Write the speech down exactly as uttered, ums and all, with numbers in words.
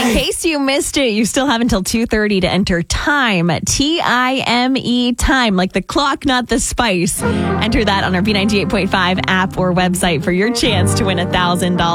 In case you missed it, you still have until two thirty to enter time. T I M E, time, like the clock, not the spice. Enter that on our B ninety-eight point five app or website for your chance to win one thousand dollars.